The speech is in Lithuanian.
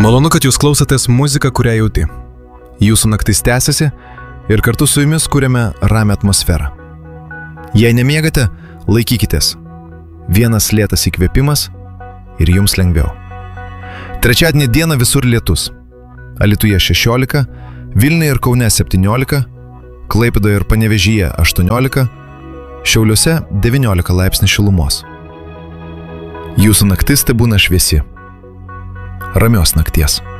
Malonu, kad jūs klausotės muziką, kurią jauti. Jūsų naktis tęsiasi ir kartu su jumis kuriame ramią atmosferą. Jei nemiegate, laikykitės. Vienas lėtas įkvėpimas ir jums lengviau. Trečiadienį dieną visur lietus. Alytuje 16, Vilniuje ir Kaune 17, Klaipėdoje ir Panevėžyje 18, Šiauliuose 19 laipsnių šilumos. Jūsų naktis tebūna šviesi. Ramios nakties.